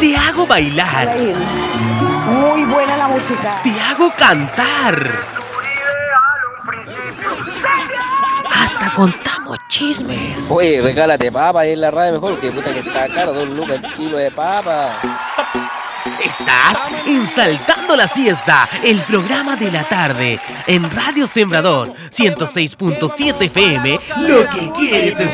Te hago bailar. Muy buena la música. Te hago cantar. Hasta contamos chismes. Oye, regálate papa ahí en la radio mejor, que puta que está caro, 2 lucas el kilo de papa. Estás en Saltando la Siesta, el programa de la tarde, en Radio Sembrador 106.7 FM, lo que quieres es